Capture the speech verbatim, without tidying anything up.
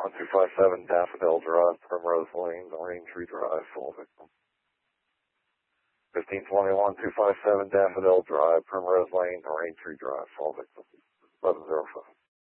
one two five seven Daffodil Drive, Primrose Lane, Lorraine Tree Drive, full victim. fifteen twenty-one two five seven Daffodil Drive, Primrose Lane, Lorraine Tree Drive, full victim. eleven oh five.